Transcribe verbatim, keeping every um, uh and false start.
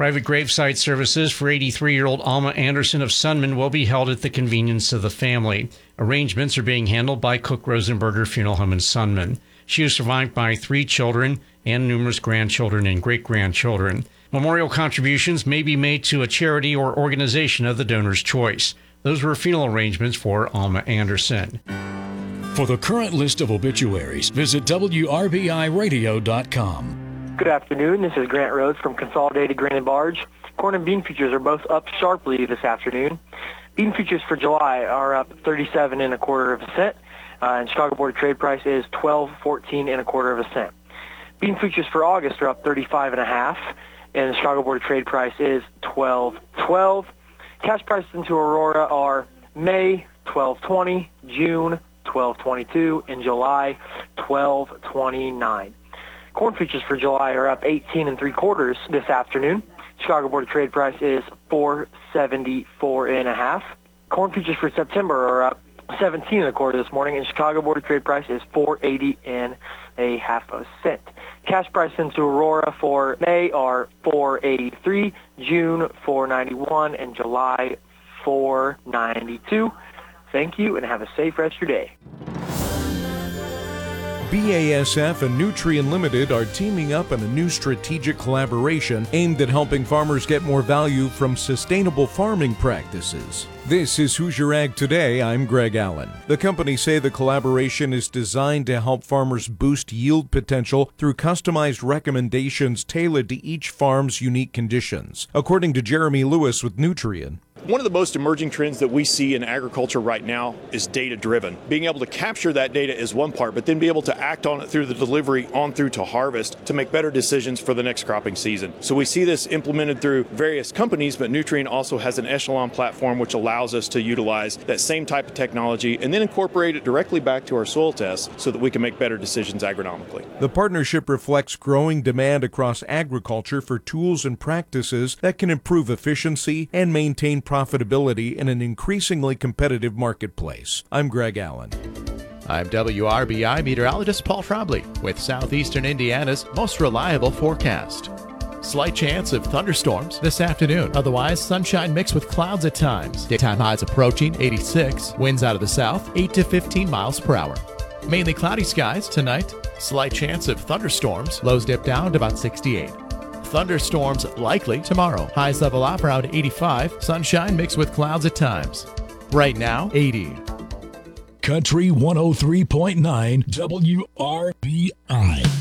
Private gravesite services for eighty-three-year-old Alma Anderson of Sunman will be held at the convenience of the family. Arrangements are being handled by Cook Rosenberger Funeral Home in Sunman. She was survived by three children and numerous grandchildren and great-grandchildren. Memorial contributions may be made to a charity or organization of the donor's choice. Those were funeral arrangements for Alma Anderson. For the current list of obituaries, visit W R B I radio dot com. Good afternoon. This is Grant Rhodes from Consolidated Grain and Barge. Corn and bean futures are both up sharply this afternoon. Bean futures for July are up thirty-seven and a quarter of a cent, uh, and Chicago Board of Trade price is twelve fourteen and a quarter of a cent. Bean futures for August are up thirty-five and a half, and the Chicago Board of Trade price is twelve twelve. Cash prices into Aurora are May twelve twenty, June twelve twenty-two, and July twelve twenty-nine. Corn futures for July are up eighteen and three quarters this afternoon. Chicago Board of Trade price is four seventy-four and a half. Corn futures for September are up seventeen and a quarter this morning, and Chicago Board of Trade price is four eighty and a half a cent. Cash price into Aurora for May are four eighty-three, June four ninety-one, and July four ninety-two. Thank you, and have a safe rest of your day. B A S F and Nutrien Limited are teaming up in a new strategic collaboration aimed at helping farmers get more value from sustainable farming practices. This is Hoosier Ag Today. I'm Greg Allen. The companies say the collaboration is designed to help farmers boost yield potential through customized recommendations tailored to each farm's unique conditions, according to Jeremy Lewis with Nutrien. One of the most emerging trends that we see in agriculture right now is data-driven. Being able to capture that data is one part, but then be able to act on it through the delivery on through to harvest to make better decisions for the next cropping season. So we see this implemented through various companies, but Nutrien also has an Echelon platform which allows us to utilize that same type of technology and then incorporate it directly back to our soil tests so that we can make better decisions agronomically. The partnership reflects growing demand across agriculture for tools and practices that can improve efficiency and maintain profitability in an increasingly competitive marketplace. I'm Greg Allen. I'm W R B I meteorologist Paul Trombley with southeastern Indiana's most reliable forecast. Slight chance of thunderstorms this afternoon. Otherwise, sunshine mixed with clouds at times. Daytime highs approaching eighty-six. Winds out of the south, eight to fifteen miles per hour. Mainly cloudy skies tonight. Slight chance of thunderstorms. Lows dip down to about sixty-eight. Thunderstorms likely tomorrow. Highs level off around eighty-five. Sunshine mixed with clouds at times. Right now, eighty. Country one oh three point nine W R B I.